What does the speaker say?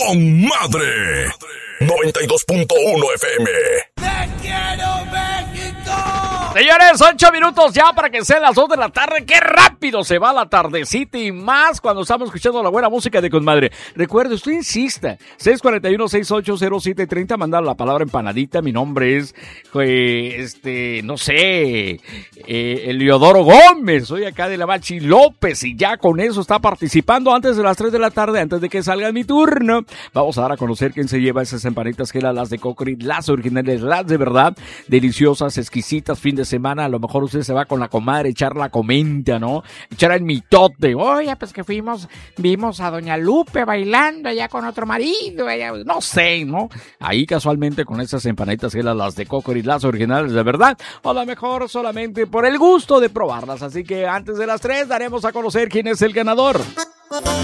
con madre. 92.1 FM. ¡Te quiero, México! Señores, 8 minutos ya para que sean las 2 de la tarde. ¡Qué rápido se va la tardecita! Y más cuando estamos escuchando la buena música de Conmadre. Recuerde, usted insista. 641-680730. Mandar la palabra empanadita. Mi nombre es, no sé, Eliodoro Gómez. Soy acá de la Bachi López. Y ya con eso está participando antes de las 3 de la tarde, antes de que salga mi turno. Vamos a dar a conocer quién se lleva esas empanitas que eran las de Cocori, las originales, las de verdad. Deliciosas, exquisitas, fin de semana, a lo mejor usted se va con la comadre, echar la comenta, ¿no? Echar el mitote. Oye, pues que vimos a Doña Lupe bailando allá con otro marido, allá, no sé, ¿no? Ahí casualmente con esas empanitas que eran las de Cocori, las originales de verdad, o a lo mejor solamente por el gusto de probarlas. Así que antes de las 3 daremos a conocer quién es el ganador.